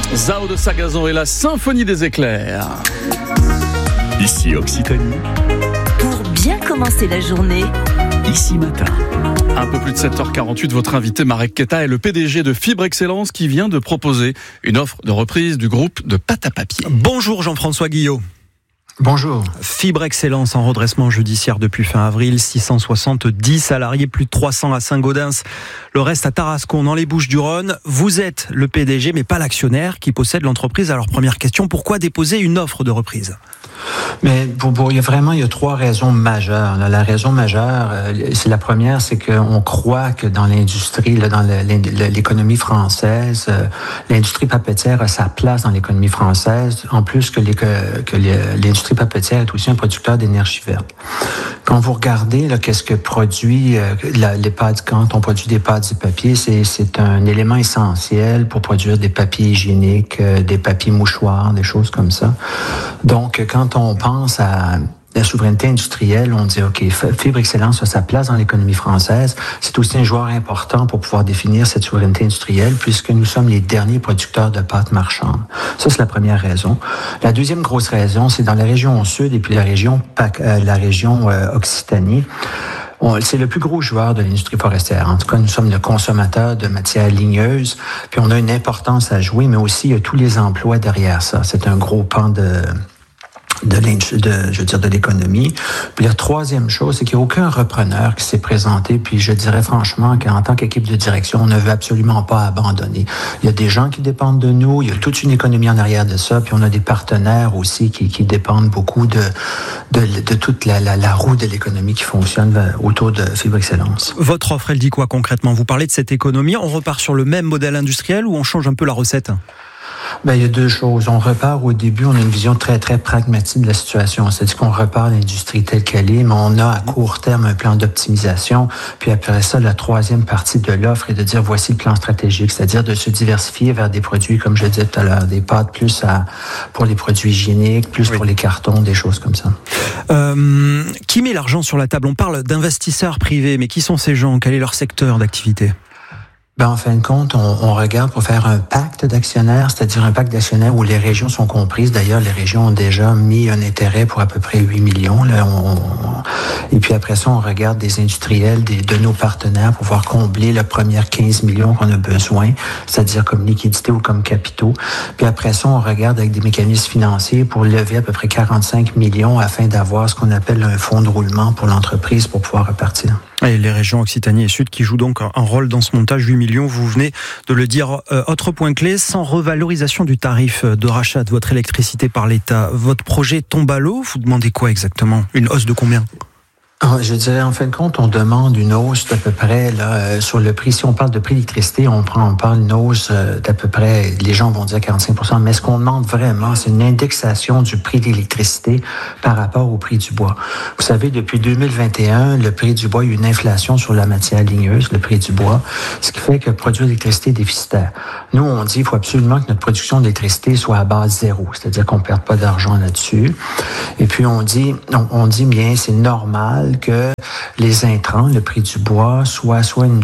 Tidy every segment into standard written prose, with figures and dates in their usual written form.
Zao de Sagazan et la symphonie des éclairs. Ici Occitanie. Pour bien commencer la journée. Ici Matin. Un peu plus de 7h48, votre invité Marek Keta est le PDG de Fibre Excellence qui vient de proposer une offre de reprise du groupe de pâte à papier. Bonjour Jean-François Guillot. Bonjour. Fibre Excellence en redressement judiciaire depuis fin avril, 670 salariés, plus de 300 à Saint-Gaudens, le reste à Tarascon dans les Bouches-du-Rhône. Vous êtes le PDG mais pas l'actionnaire qui possède l'entreprise. Alors première question, pourquoi déposer une offre de reprise ? Mais il y a trois raisons majeures. La raison majeure, c'est la première, c'est qu'on croit que dans l'industrie, dans l'économie française, l'industrie papetière a sa place dans l'économie française, en plus que l'industrie papetière est aussi un producteur d'énergie verte. Quand vous regardez qu'est-ce que produit les pâtes, quand on produit des pâtes et papier, c'est un élément essentiel pour produire des papiers hygiéniques, des papiers mouchoirs, des choses comme ça. Donc, quand on pense à la souveraineté industrielle, on dit, OK, Fibre Excellence a sa place dans l'économie française. C'est aussi un joueur important pour pouvoir définir cette souveraineté industrielle, puisque nous sommes les derniers producteurs de pâtes marchandes. Ça, c'est la première raison. La deuxième grosse raison, c'est dans la région sud et puis la région Occitanie. C'est le plus gros joueur de l'industrie forestière. En tout cas, nous sommes le consommateur de matières ligneuses, puis on a une importance à jouer, mais aussi il y a tous les emplois derrière ça. C'est un gros pan de l'économie. Puis la troisième chose, c'est qu'il n'y a aucun repreneur qui s'est présenté. Puis je dirais franchement qu'en tant qu'équipe de direction, on ne veut absolument pas abandonner. Il y a des gens qui dépendent de nous, il y a toute une économie en arrière de ça, puis on a des partenaires aussi qui dépendent beaucoup de toute la roue de l'économie qui fonctionne autour de Fibre Excellence. Votre offre, elle dit quoi concrètement ? Vous parlez de cette économie, on repart sur le même modèle industriel ou on change un peu la recette ? Il y a deux choses. On repart au début, on a une vision très, très pragmatique de la situation. C'est-à-dire qu'on repart l'industrie telle qu'elle est, mais on a à court terme un plan d'optimisation. Puis après ça, la troisième partie de l'offre est de dire voici le plan stratégique, c'est-à-dire de se diversifier vers des produits, comme je le disais tout à l'heure, des pâtes plus pour les produits hygiéniques, plus pour les cartons, des choses comme ça. Qui met l'argent sur la table ? On parle d'investisseurs privés, mais qui sont ces gens ? Quel est leur secteur d'activité ? En fin de compte, on regarde pour faire un pacte d'actionnaires, c'est-à-dire un pacte d'actionnaires où les régions sont comprises. D'ailleurs, les régions ont déjà mis un intérêt pour à peu près 8 millions. Et puis après ça, on regarde des industriels, de nos partenaires pour pouvoir combler les premières 15 millions qu'on a besoin, c'est-à-dire comme liquidité ou comme capitaux. Puis après ça, on regarde avec des mécanismes financiers pour lever à peu près 45 millions afin d'avoir ce qu'on appelle un fonds de roulement pour l'entreprise pour pouvoir repartir. Et les régions Occitanie et Sud qui jouent donc un rôle dans ce montage, 8 millions, vous venez de le dire. Autre point clé, sans revalorisation du tarif de rachat de votre électricité par l'État, votre projet tombe à l'eau. Vous demandez quoi exactement ? Une hausse de combien ? Je dirais, en fin de compte, on demande une hausse d'à peu près, sur le prix. Si on parle de prix d'électricité, on parle d'une hausse d'à peu près, les gens vont dire 45%, mais ce qu'on demande vraiment, c'est une indexation du prix d'électricité par rapport au prix du bois. Vous savez, depuis 2021, le prix du bois, il y a une inflation sur la matière ligneuse, le prix du bois, ce qui fait que produire de l'électricité est déficitaire. Nous, on dit, il faut absolument que notre production d'électricité soit à base zéro, c'est-à-dire qu'on ne perde pas d'argent là-dessus. Et puis, on dit bien, c'est normal que les intrants, le prix du bois, soit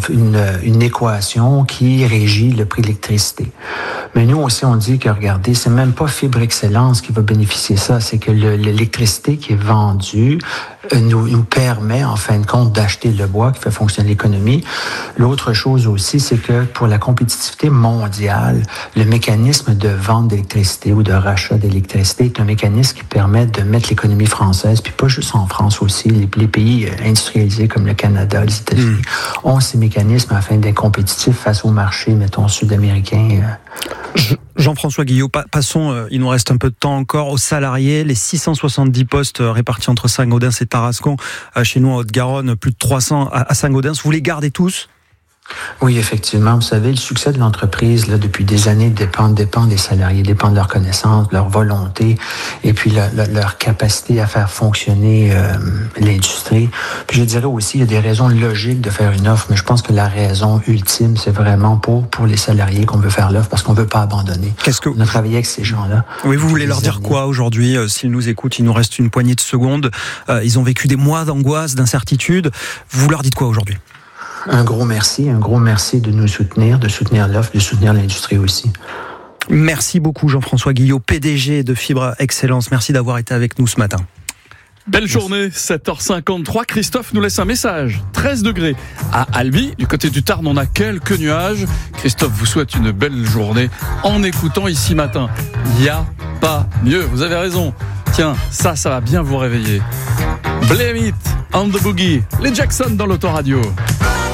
une équation qui régit le prix de l'électricité. Mais nous aussi, on dit que, regardez, c'est même pas Fibre Excellence qui va bénéficier de ça, c'est que l'électricité qui est vendue nous permet, en fin de compte, d'acheter le bois qui fait fonctionner l'économie. L'autre chose aussi, c'est que pour la compétitivité mondiale, le mécanisme de vente d'électricité ou de rachat d'électricité est un mécanisme qui permet de mettre l'économie française, puis pas juste en France aussi, les pays industrialisés comme le Canada, les États-Unis ont ces mécanismes afin d'être compétitifs face au marché, mettons, sud-américain. Jean-François Guillot, passons, il nous reste un peu de temps encore, aux salariés, les 670 postes répartis entre Saint-Gaudens et Tarascon, chez nous en Haute-Garonne, plus de 300 à Saint-Gaudens, vous les gardez tous ? Oui, effectivement. Vous savez, le succès de l'entreprise, depuis des années, dépend des salariés, dépend de leur connaissance, de leur volonté, et puis leur capacité à faire fonctionner l'industrie. Puis je dirais aussi, il y a des raisons logiques de faire une offre, mais je pense que la raison ultime, c'est vraiment pour les salariés qu'on veut faire l'offre, parce qu'on veut pas abandonner. On a travaillé avec ces gens-là. Oui, vous voulez leur dire quoi aujourd'hui, s'ils nous écoutent, il nous reste une poignée de secondes, ils ont vécu des mois d'angoisse, d'incertitude. Vous leur dites quoi aujourd'hui ? Un gros merci de nous soutenir, de soutenir l'offre, de soutenir l'industrie aussi. Merci beaucoup Jean-François Guillot, PDG de Fibre Excellence. Merci d'avoir été avec nous ce matin. Belle journée, 7h53. Christophe nous laisse un message. 13 degrés à Albi. Du côté du Tarn, on a quelques nuages. Christophe vous souhaite une belle journée en écoutant Ici Matin. Il n'y a pas mieux. Vous avez raison. Tiens, ça va bien vous réveiller. Blame It on the Boogie. Les Jackson dans l'autoradio.